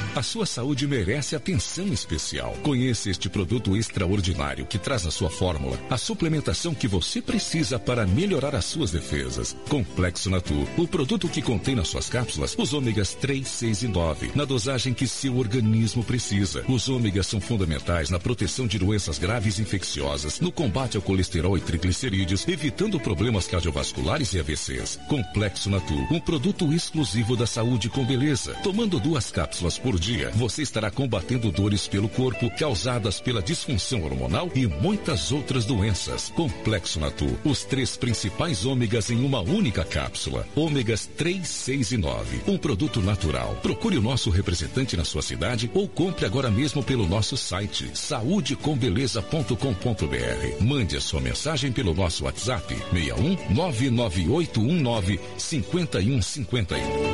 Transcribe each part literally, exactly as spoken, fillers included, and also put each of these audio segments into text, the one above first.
A sua saúde merece atenção especial. Conheça este produto extraordinário que traz na sua fórmula a suplementação que você precisa para melhorar as suas defesas. Complexo Natur, o produto que contém nas suas cápsulas os ômegas três, seis e nove, na dosagem que seu organismo precisa. Os ômegas são fundamentais na proteção de doenças graves e infecciosas, no combate ao colesterol e triglicerídeos, evitando problemas cardiovasculares e A V Cs. Complexo Natur, um produto exclusivo da saúde com beleza. Tomando duas cápsulas por dia, você estará combatendo dores pelo corpo causadas pela disfunção hormonal e muitas outras doenças. Complexo Natur, os três principais ômegas em uma única cápsula. Ômegas três, seis e nove, um produto natural. Procure o nosso representante na sua cidade ou compre agora mesmo pelo nosso site saúde com beleza ponto com ponto b r. Mande a sua mensagem pelo nosso WhatsApp seis um nove nove oito um nove cinco um cinco um.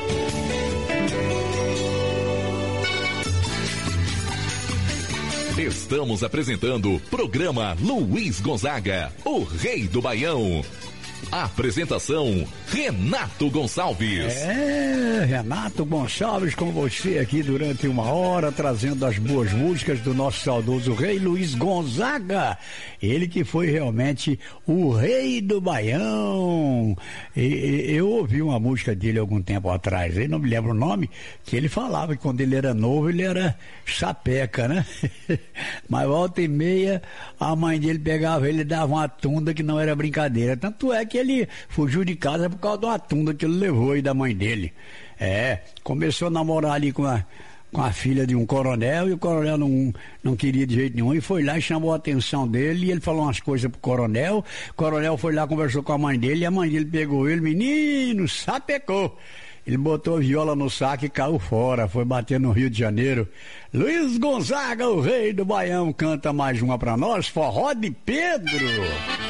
Estamos apresentando o programa Luiz Gonzaga, o Rei do Baião. Apresentação, Renato Gonçalves. É, Renato Gonçalves com você aqui durante uma hora, trazendo as boas músicas do nosso saudoso rei Luiz Gonzaga. Ele que foi realmente o rei do Baião. E, e, eu ouvi uma música dele algum tempo atrás, aí não me lembro o nome, que ele falava que quando ele era novo ele era sapeca, né? Mas volta e meia a mãe dele pegava ele e dava uma tunda que não era brincadeira. Tanto é que ele fugiu de casa por causa de uma tunda que ele levou aí da mãe dele. É, começou a namorar ali com a, com a filha de um coronel, e o coronel não, não queria de jeito nenhum, e foi lá e chamou a atenção dele, e ele falou umas coisas pro coronel. O coronel foi lá, conversou com a mãe dele, e a mãe dele pegou ele, menino, sapecou. Ele botou a viola no saco e caiu fora, foi bater no Rio de Janeiro. Luiz Gonzaga, o rei do Baião, canta mais uma pra nós, Forró de Pedro.